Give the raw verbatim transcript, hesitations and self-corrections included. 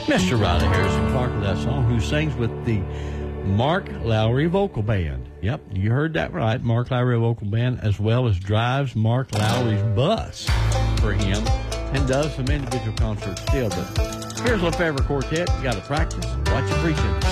Mister Riley Harrison Clark with that song, who sings with the Mark Lowry Vocal Band. Yep, you heard that right, Mark Lowry Vocal Band, as well as drives Mark Lowry's bus for him and does some individual concerts still. But here's Lefevre Quartet. You got to practice. Watch it preaching.